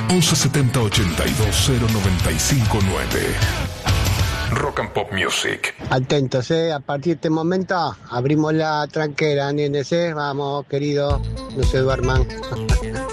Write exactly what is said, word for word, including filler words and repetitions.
once setenta ochenta y dos cero noventa y cinco nueve. Rock and Pop Music. Atentos, ¿eh? A partir de este momento abrimos la tranquera, nenes, ¿eh? Vamos, querido, no se duerman.